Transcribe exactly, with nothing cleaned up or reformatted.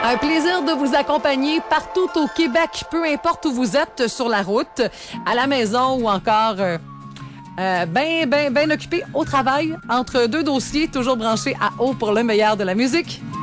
Un plaisir de vous accompagner partout au Québec, peu importe où vous êtes, sur la route, à la maison ou encore euh, euh, ben, ben, ben occupé au travail, entre deux dossiers, toujours branchés à haut pour le meilleur de la musique.